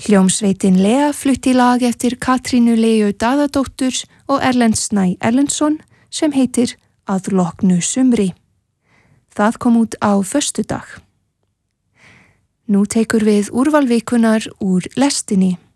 Hljómsveitin Lea flutti lag eftir Katrínu Leu Daðadóttur og Erlend Snæ Erlendsson sem heitir Að loknu sumri. Það kom út á föstudag. Nú tekur við úrval vikunar úr lestinni.